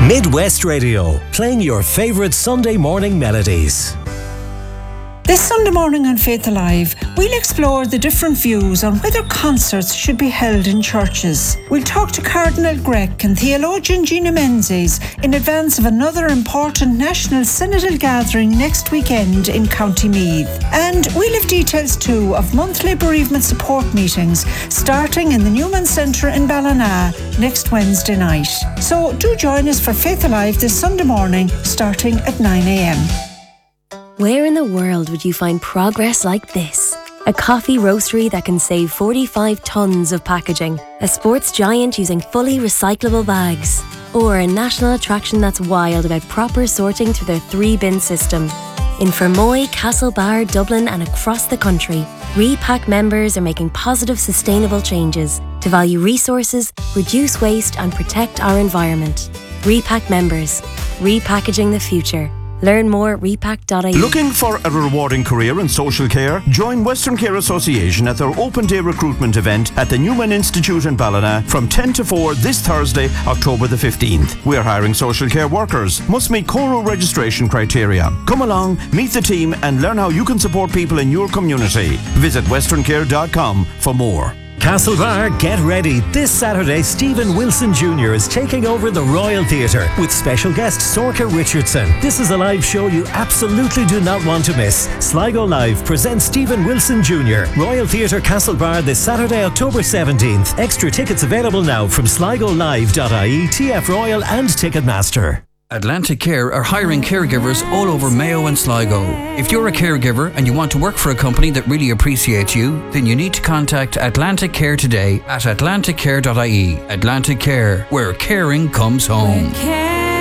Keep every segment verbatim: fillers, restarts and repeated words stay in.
Midwest Radio, playing your favourite Sunday morning melodies. This Sunday morning on Faith Alive, we'll explore the different views on whether concerts should be held in churches. We'll talk to Cardinal Grech and theologian Gina Menzies in advance of another important national synodal gathering next weekend in County Meath. And we'll have details too of monthly bereavement support meetings starting in the Newman Centre in Ballina next Wednesday night. So do join us for Faith Alive this Sunday morning starting at nine a.m. Where in the world would you find progress like this? A coffee roastery that can save forty-five tonnes of packaging, a sports giant using fully recyclable bags, or a national attraction that's wild about proper sorting through their three-bin system. In Fermoy, Castlebar, Dublin and across the country, Repack members are making positive, sustainable changes to value resources, reduce waste and protect our environment. Repack members, repackaging the future. Learn more at repack dot I E. Looking for a rewarding career in social care? Join Western Care Association at their open day recruitment event at the Newman Institute in Ballina from ten to four this Thursday, October the fifteenth. We're hiring social care workers. Must meet Coro registration criteria. Come along, meet the team and learn how you can support people in your community. Visit western care dot com for more. Castlebar, get ready. This Saturday, Stephen Wilson Junior is taking over the Royal Theatre with special guest Sorka Richardson. This is a live show you absolutely do not want to miss. Sligo Live presents Stephen Wilson Junior Royal Theatre Castlebar this Saturday, October seventeenth. Extra tickets available now from sligo live dot I E, T F Royal and Ticketmaster. Atlantic Care are hiring caregivers all over Mayo and Sligo. If you're a caregiver and you want to work for a company that really appreciates you, then you need to contact Atlantic Care today at atlantic care dot I E. Atlantic Care, where caring comes home. Where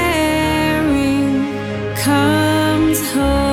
caring comes home.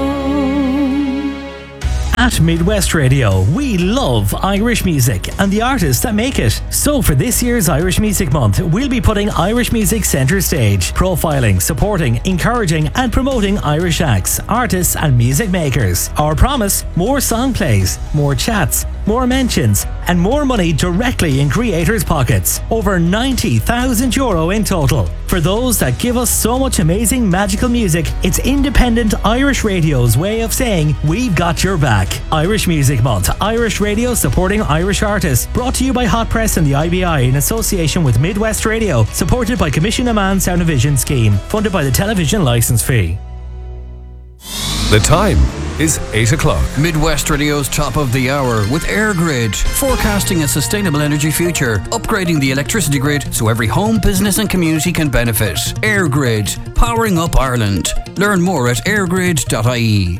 At Midwest Radio, we love Irish music and the artists that make it. So for this year's Irish Music Month, we'll be putting Irish music centre stage, profiling, supporting, encouraging and promoting Irish acts, artists and music makers. Our promise, more song plays, more chats, more mentions and more money directly in creators' pockets. Over ninety thousand euro in total. For those that give us so much amazing magical music, it's independent Irish radio's way of saying we've got your back. Irish Music Month, Irish Radio supporting Irish artists. Brought to you by Hot Press and the I B I in association with Midwest Radio. Supported by Commission Amman Sound and Vision Scheme. Funded by the television licence fee. The time is eight o'clock. Midwest Radio's top of the hour with EirGrid, forecasting a sustainable energy future, upgrading the electricity grid so every home, business and community can benefit. EirGrid, powering up Ireland. Learn more at air grid dot I E.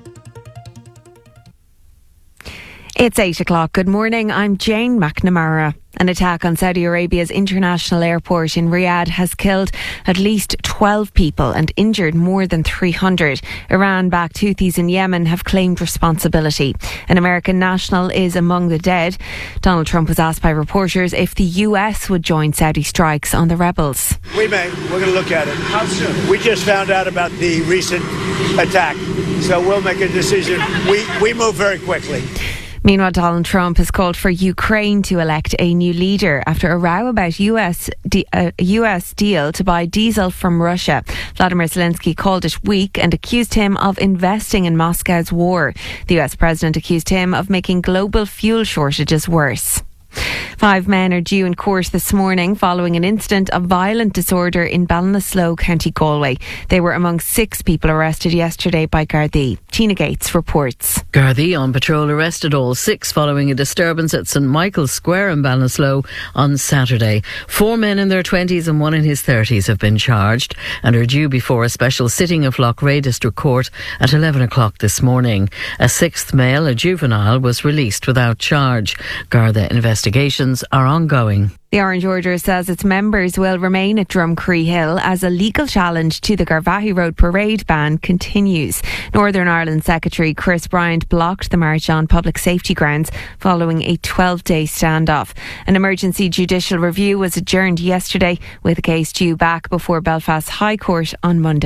It's eight o'clock. Good morning. I'm Jane McNamara. An attack on Saudi Arabia's international airport in Riyadh has killed at least twelve people and injured more than three hundred. Iran-backed Houthis in Yemen have claimed responsibility. An American national is among the dead. Donald Trump was asked by reporters if the U S would join Saudi strikes on the rebels. We may. We're going to look at it. How soon? We just found out about the recent attack, so we'll make a decision. We, we move very quickly. Meanwhile, Donald Trump has called for Ukraine to elect a new leader after a row about U S de- a U S deal to buy diesel from Russia. Vladimir Zelensky called it weak and accused him of investing in Moscow's war. The U S president accused him of making global fuel shortages worse. Five men are due in court this morning following an incident of violent disorder in Ballinasloe, County Galway. They were among six people arrested yesterday by Gardaí. Tina Gates reports. Gardaí on patrol arrested all six following a disturbance at St Michael's Square in Ballinasloe on Saturday. Four men in their twenties and one in his thirties have been charged and are due before a special sitting of Loughrea District Court at eleven o'clock this morning. A sixth male, a juvenile, was released without charge. Garda investigations are ongoing. The Orange Order says its members will remain at Drumcree Hill as a legal challenge to the Garvaghey Road parade ban continues. Northern Ireland Secretary Chris Bryant blocked the march on public safety grounds following a twelve-day standoff. An emergency judicial review was adjourned yesterday with the case due back before Belfast High Court on Monday.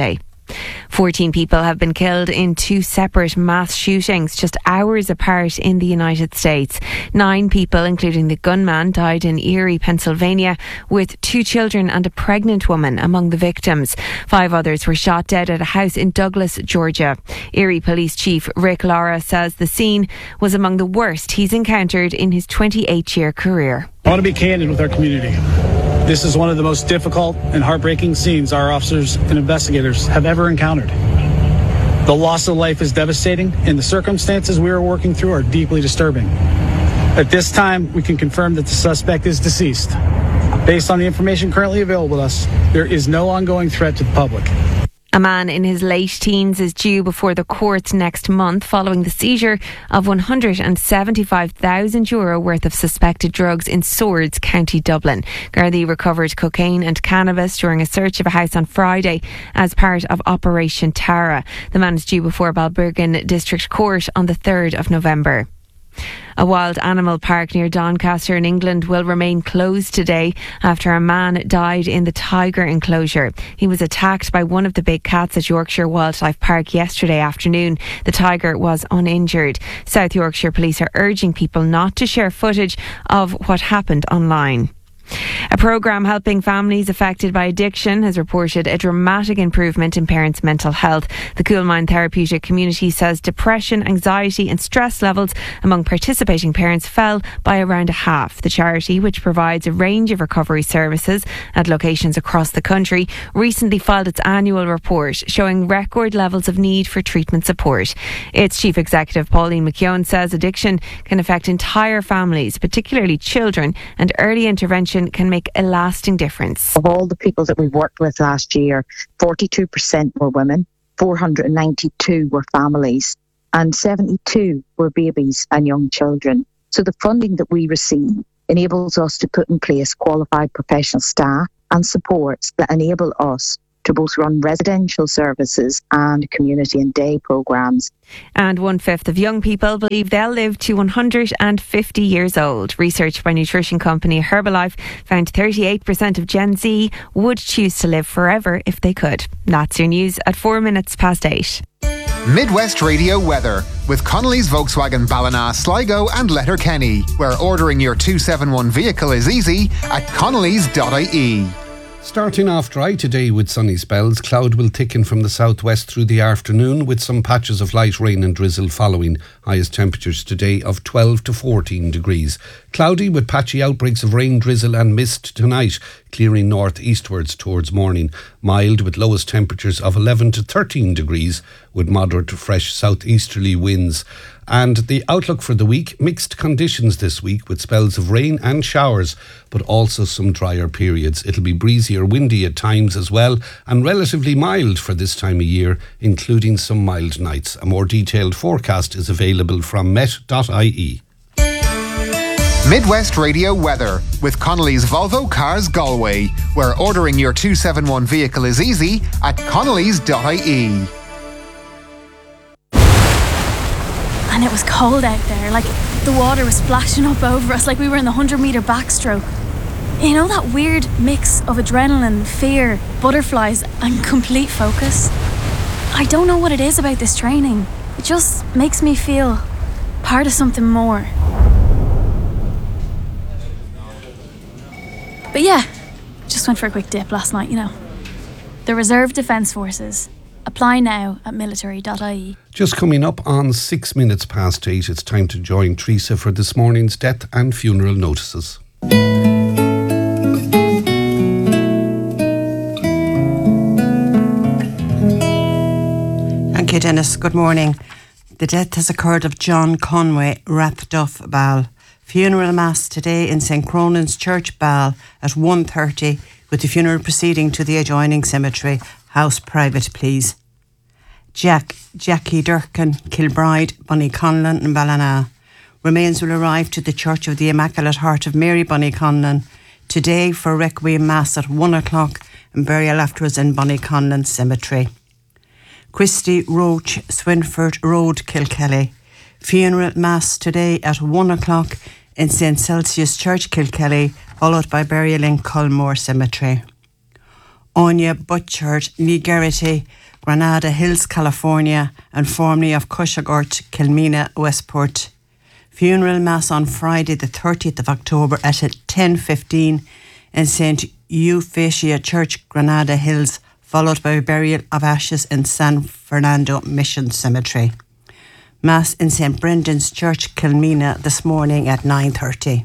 fourteen people have been killed in two separate mass shootings just hours apart in the United States. Nine people, including the gunman, died in Erie, Pennsylvania, with two children and a pregnant woman among the victims. Five others were shot dead at a house in Douglas, Georgia. Erie Police Chief Rick Lara says the scene was among the worst he's encountered in his twenty-eight-year career. I want to be candid with our community. This is one of the most difficult and heartbreaking scenes our officers and investigators have ever encountered. The loss of life is devastating, and the circumstances we are working through are deeply disturbing. At this time, we can confirm that the suspect is deceased. Based on the information currently available to us, there is no ongoing threat to the public. A man in his late teens is due before the courts next month following the seizure of one hundred seventy-five thousand euro worth of suspected drugs in Swords, County Dublin. Gardaí recovered cocaine and cannabis during a search of a house on Friday as part of Operation Tara. The man is due before Balbriggan District Court on the third of November. A wild animal park near Doncaster in England will remain closed today after a man died in the tiger enclosure. He was attacked by one of the big cats at Yorkshire Wildlife Park yesterday afternoon. The tiger was uninjured. South Yorkshire Police are urging people not to share footage of what happened online. A programme helping families affected by addiction has reported a dramatic improvement in parents' mental health. The Coolmine Therapeutic Community says depression, anxiety and stress levels among participating parents fell by around a half. The charity, which provides a range of recovery services at locations across the country, recently filed its annual report showing record levels of need for treatment support. Its Chief Executive Pauline McKeown says addiction can affect entire families, particularly children, and early intervention can make a lasting difference. Of all the people that we worked with last year, forty-two percent were women, four hundred ninety-two were families, and seventy-two were babies and young children. So the funding that we receive enables us to put in place qualified professional staff and supports that enable us to both run residential services and community and day programmes. And one-fifth of young people believe they'll live to one hundred fifty years old. Research by nutrition company Herbalife found thirty-eight percent of Gen Z would choose to live forever if they could. That's your news at four minutes past eight. Midwest Radio weather with Connolly's Volkswagen Ballina, Sligo and Letterkenny, where ordering your two seventy-one vehicle is easy at connellys dot I E. Starting off dry today with sunny spells, cloud will thicken from the southwest through the afternoon with some patches of light rain and drizzle following. Highest temperatures today of twelve to fourteen degrees. Cloudy with patchy outbreaks of rain, drizzle and mist tonight, clearing north-eastwards towards morning. Mild with lowest temperatures of eleven to thirteen degrees with moderate to fresh southeasterly winds. And the outlook for the week, mixed conditions this week with spells of rain and showers, but also some drier periods. It'll be breezy or windy at times as well, and relatively mild for this time of year, including some mild nights. A more detailed forecast is available from met dot I E. Midwest Radio weather with Connolly's Volvo Cars Galway, where ordering your two seventy-one vehicle is easy at connellys dot I E. And it was cold out there, like the water was splashing up over us like we were in the one hundred metre backstroke. You know that weird mix of adrenaline, fear, butterflies and complete focus? I don't know what it is about this training. It just makes me feel part of something more. But yeah, just went for a quick dip last night, you know. The Reserve Defence Forces. Apply now at military dot I E. Just coming up on six minutes past eight, it's time to join Teresa for this morning's death and funeral notices. Thank you, Dennis. Good morning. The death has occurred of John Conway Rathduff Ball. Funeral mass today in Saint Cronan's Church, Ball, at one thirty, with the funeral proceeding to the adjoining cemetery. House private, please. Jack, Jackie Durkin, Kilbride, Bonnyconlon and Ballina. Remains will arrive to the Church of the Immaculate Heart of Mary, Bonnyconlon, today for Requiem Mass at one o'clock and burial afterwards in Bonnyconlon Cemetery. Christy Roach, Swinford Road, Kilkelly. Funeral Mass today at one o'clock in Saint Celsius Church, Kilkelly, followed by burial in Culmore Cemetery. Anya Butchard, Negarity, Granada Hills, California, and formerly of Cushagort, Kilmena, Westport. Funeral Mass on Friday the thirtieth of October at ten fifteen in Saint Euphasia Church, Granada Hills, followed by burial of ashes in San Fernando Mission Cemetery. Mass in Saint Brendan's Church, Kilmena, this morning at nine thirty.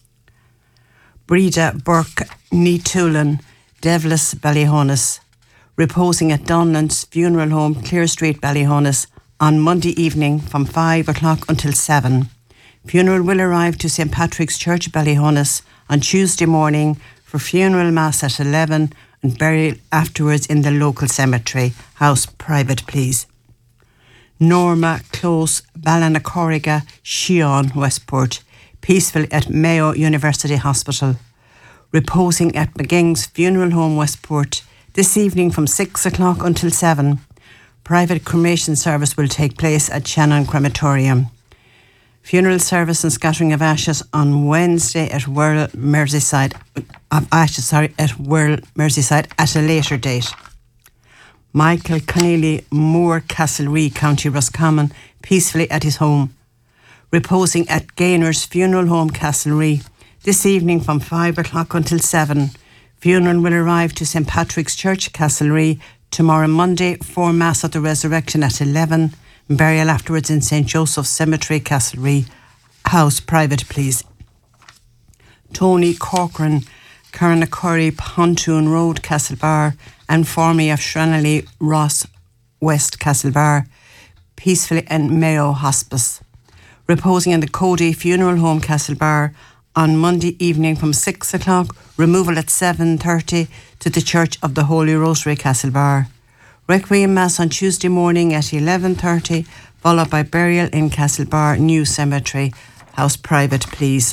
Breda Burke Neetoolan, Devlis, Ballyhonus, reposing at Donlands Funeral Home, Clear Street, Ballyhonus, on Monday evening from five o'clock until seven. Funeral will arrive to Saint Patrick's Church, Ballyhonus, on Tuesday morning for funeral mass at eleven and burial afterwards in the local cemetery. House private, please. Norma Close, Ballinacoriga, Shion, Westport, peaceful at Mayo University Hospital. Reposing at McGing's Funeral Home, Westport, this evening from six o'clock until seven. Private cremation service will take place at Shannon Crematorium. Funeral service and scattering of ashes on Wednesday at Whirl, Merseyside, of ashes, sorry, at Whirl, Merseyside at a later date. Michael Connelly Moore, Castlereagh, County Roscommon, peacefully at his home. Reposing at Gainer's Funeral Home, Castlereagh, this evening from five o'clock until seven. Funeral will arrive to Saint Patrick's Church, Castlereagh, tomorrow Monday for Mass of the Resurrection at eleven. Burial afterwards in Saint Joseph's Cemetery, Castlereagh. House private, please. Tony Corcoran, Carnacurry, Pontoon Road, Castlebar, and formerly of Shranelly Ross, West Castlebar, peacefully in Mayo Hospice. Reposing in the Cody Funeral Home, Castlebar, on Monday evening from six o'clock, removal at seven thirty to the Church of the Holy Rosary, Castlebar. Requiem Mass on Tuesday morning at eleven thirty, followed by burial in Castlebar New Cemetery. House private, please.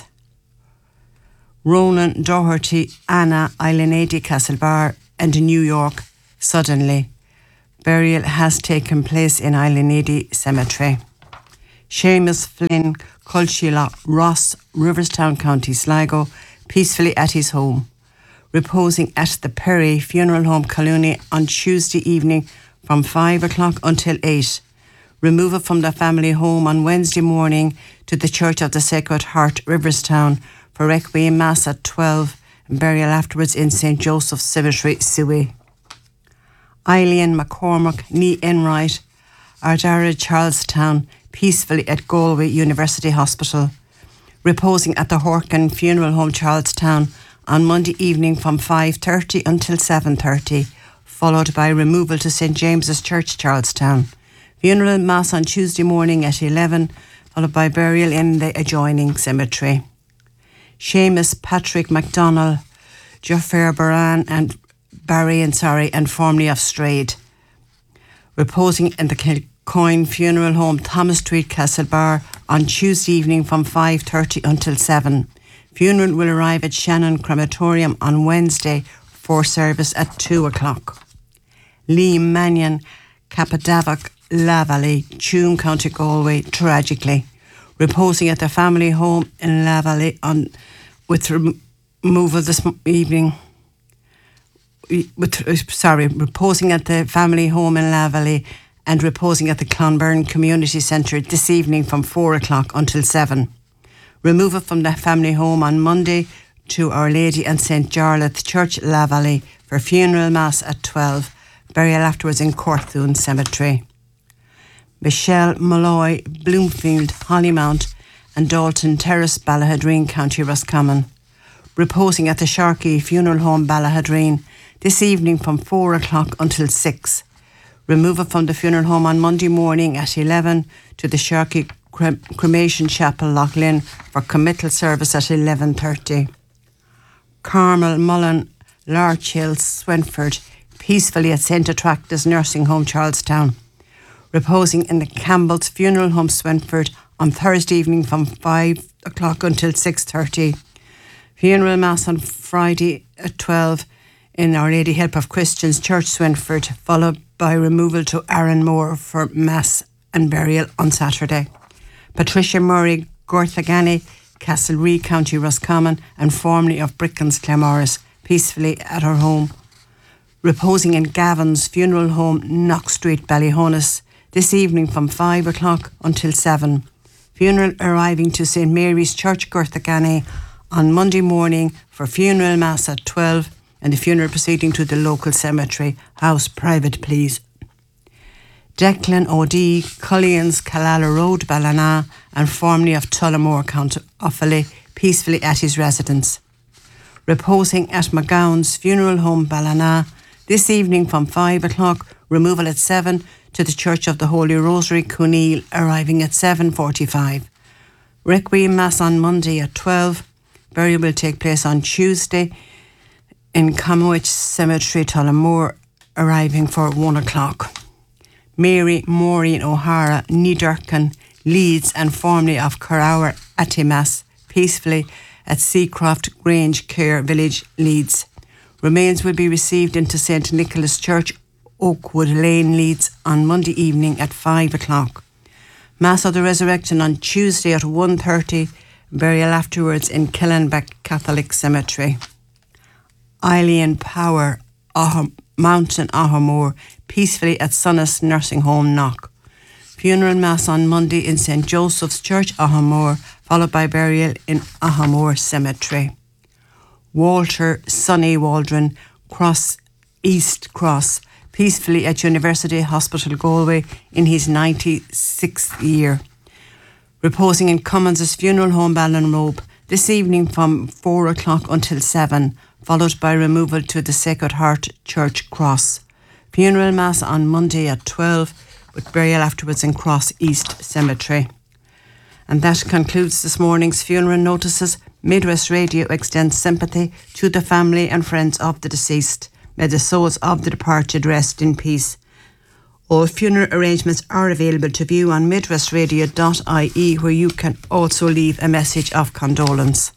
Ronan Doherty, Anna, Islanady, Castlebar, and New York, suddenly. Burial has taken place in Islanady Cemetery. Seamus Flynn, Colchilla, Ross, Riverstown, County Sligo, peacefully at his home. Reposing at the Perry Funeral Home, Colony, on Tuesday evening from five o'clock until eight. Removal from the family home on Wednesday morning to the Church of the Sacred Heart, Riverstown, for Requiem Mass at twelve and burial afterwards in Saint Joseph's Cemetery, Suey. Eileen McCormack, Nee Enright, Ardara, Charlestown, peacefully at Galway University Hospital. Reposing at the Horkin Funeral Home, Charlestown, on Monday evening from five thirty until seven thirty, followed by removal to Saint James's Church, Charlestown. Funeral Mass on Tuesday morning at eleven, followed by burial in the adjoining cemetery. Seamus Patrick MacDonald, Jaffer Baran and Barry and sorry, and formerly of Strayed. Reposing in the Kilcoyne Funeral Home, Thomas Street, Castlebar, on Tuesday evening from five thirty until seven. Funeral will arrive at Shannon Crematorium on Wednesday for service at two o'clock. Liam Mannion, Capadavac, Lavalley, Tuam, County Galway, tragically. Reposing at the family home in Lavalley on, with removal this evening. With, sorry, reposing at the family home in Lavalley and reposing at the Clonberne Community Centre this evening from four o'clock until seven. Removal from the family home on Monday to Our Lady and Saint Jarlath Church, Lavalley, for funeral mass at twelve. Burial afterwards in Corthoon Cemetery. Michelle Malloy, Bloomfield, Hollymount, and Dalton Terrace, Ballahadreen, County Roscommon. Reposing at the Sharkey Funeral Home, Ballahadreen, this evening from four o'clock until six. Removal from the funeral home on Monday morning at eleven to the Sharkey Crem- Cremation Chapel, Loughlin, for committal service at eleven thirty. Carmel Mullen, Larch Hill, Swinford, peacefully at Saint Attractus Nursing Home, Charlestown. Reposing in the Campbell's Funeral Home, Swinford, on Thursday evening from five o'clock until six thirty. Funeral Mass on Friday at twelve in Our Lady Help of Christians Church, Swinford, followed by removal to Arranmore for Mass and burial on Saturday. Patricia Murray, Gorthagany, Castlereagh, County Roscommon, and formerly of Brickens, Claremorris, peacefully at her home. reposing in Gavin's Funeral Home, Knock Street, Ballyhonus, this evening from five o'clock until seven. Funeral arriving to Saint Mary's Church, Gurthagany, on Monday morning for funeral mass at twelve, and the funeral proceeding to the local cemetery. House private, please. Declan O'D, Cullians, Kallala Road, Ballina, and formerly of Tullamore, County Offaly, peacefully at his residence. Reposing at McGowan's Funeral Home, Ballina, this evening from five o'clock, removal at seven to the Church of the Holy Rosary, Cooneil, arriving at seven forty-five. Requiem Mass on Monday at twelve. Burial will take place on Tuesday in Camwich Cemetery, Tullamore, arriving for one o'clock. Mary Maureen O'Hara, Needurkin, Leeds, and formerly of Carrower Atimas, peacefully at Seacroft Grange Care Village, Leeds. Remains will be received into Saint Nicholas Church, Oakwood Lane, Leeds, on Monday evening at five o'clock. Mass of the Resurrection on Tuesday at one thirty, burial afterwards in Kellenbeck Catholic Cemetery. Eileen Power, Aham, Mountain Ahamore, peacefully at Sunnis Nursing Home, Knock. Funeral Mass on Monday in Saint Joseph's Church, Ahamore, followed by burial in Ahamore Cemetery. Walter Sonny Waldron, Cross East Cross, peacefully at University Hospital Galway in his ninety-sixth year. Reposing in Commons' Funeral Home, Ballinrobe, this evening from four o'clock until seven, followed by removal to the Sacred Heart Church Cross. Funeral Mass on Monday at twelve, with burial afterwards in Cross East Cemetery. And that concludes this morning's funeral notices. Midwest Radio extends sympathy to the family and friends of the deceased. May the souls of the departed rest in peace. All funeral arrangements are available to view on midwestradio dot I E, where you can also leave a message of condolence.